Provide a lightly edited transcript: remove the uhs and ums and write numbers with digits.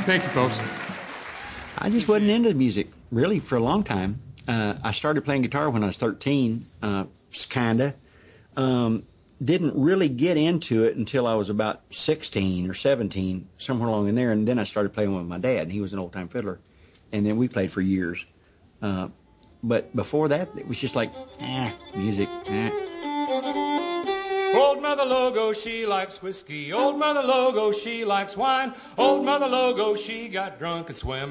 Thank you, folks. I just wasn't into music, really, for a long time. I started playing guitar when I was 13, kinda. Didn't really get into it until I was about 16 or 17, somewhere along in there, and then I started playing with my dad, and he was an old-time fiddler, and then we played for years. But before that, it was just like, music, Old Mother Logo, she likes whiskey. Old Mother Logo, she likes wine. Old Mother Logo, she got drunk and swam